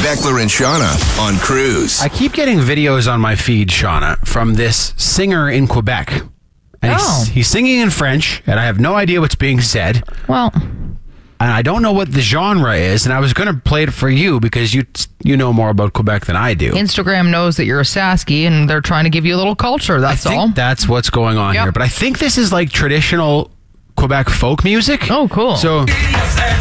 Beckler and Shauna on Cruise. I keep getting videos on my feed, Shauna, from this singer in Quebec. And he's singing in French, and I have no idea what's being said. Well, and I don't know what the genre is, and I was going to play it for you because you know more about Quebec than I do. Instagram knows that you're a Sasky, and they're trying to give you a little culture, that's all. I think that's what's going on here. But I think this is like traditional Quebec folk music. Oh, cool. So...